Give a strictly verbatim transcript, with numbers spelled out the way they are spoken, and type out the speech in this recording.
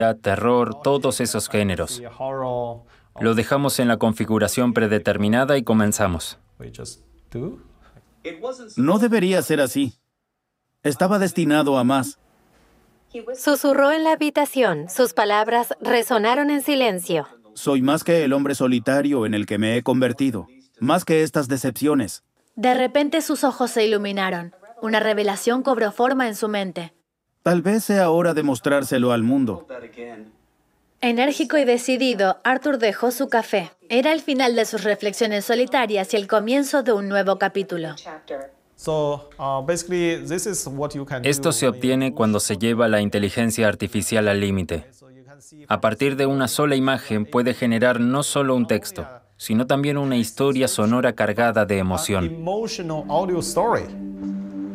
terror, todos esos géneros. Lo dejamos en la configuración predeterminada y comenzamos. No debería ser así. Estaba destinado a más. Susurró en la habitación. Sus palabras resonaron en silencio. Soy más que el hombre solitario en el que me he convertido. Más que estas decepciones. De repente sus ojos se iluminaron. Una revelación cobró forma en su mente. Tal vez sea hora de mostrárselo al mundo. Enérgico y decidido, Arthur dejó su café. Era el final de sus reflexiones solitarias y el comienzo de un nuevo capítulo. Esto se obtiene cuando se lleva la inteligencia artificial al límite. A partir de una sola imagen puede generar no solo un texto, sino también una historia sonora cargada de emoción.